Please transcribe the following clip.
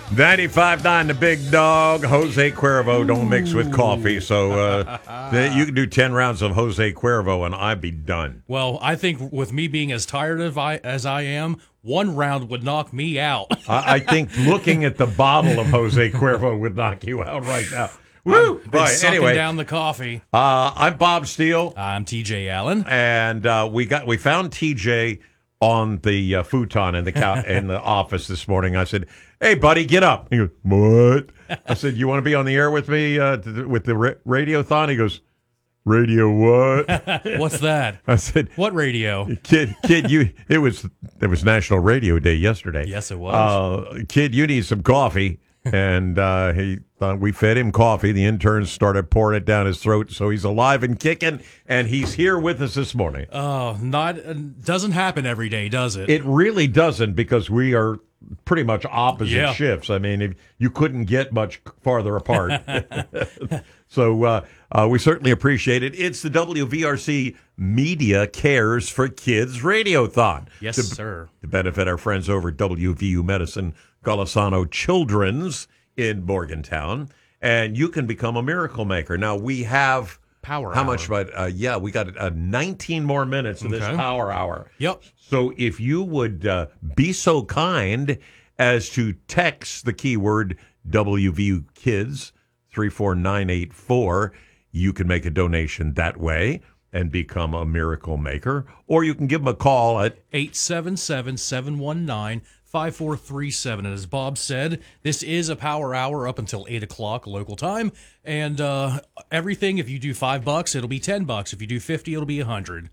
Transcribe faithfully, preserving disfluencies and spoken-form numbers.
ninety-five point nine The Big Dog. Jose Cuervo don't mix with coffee, so uh, th- you can do ten rounds of Jose Cuervo and I'd be done. Well, I think with me being as tired of I, as I am, one round would knock me out. I, I think looking at the bottle of Jose Cuervo would knock you out right now. Woo! Been But sucking anyway, down the coffee. uh, I'm Bob Steele, I'm T J Allen. and uh, we got we found T J on the uh, futon in the cou- in the office this morning. I said, "Hey, buddy, get up." He goes, "What?" I said, "You want to be on the air with me uh, to, with the ra- radiothon?" He goes, "Radio what?" What's that? I said, What radio? "Kid, kid, you it was it was National Radio Day yesterday. Yes, it was. Uh, kid, you need some coffee." And uh, he thought we fed him coffee. The interns started pouring it down his throat, so he's alive and kicking, and he's here with us this morning. Oh, not uh, doesn't happen every day, does it? It really doesn't, because we are pretty much opposite Yeah. shifts. I mean, if you couldn't get much farther apart. So uh, uh, we certainly appreciate it. It's the W V R C Media Cares for Kids Radiothon. Yes, to, sir. To benefit our friends over at W V U Medicine Golisano Children's in Morgantown. And you can become a miracle maker. Now, we have... Power How hour. much? But uh, yeah, we got uh, nineteen more minutes of this Okay. power hour. Yep. So if you would uh, be so kind as to text the keyword W V U Kids three four nine eight four, you can make a donation that way and become a miracle maker. Or you can give them a call at eight seven seven, seven one nine, five four three seven. And as Bob said, this is a power hour up until eight o'clock local time. And uh, everything, if you do five bucks, it'll be ten bucks. If you do fifty, it'll be a hundred.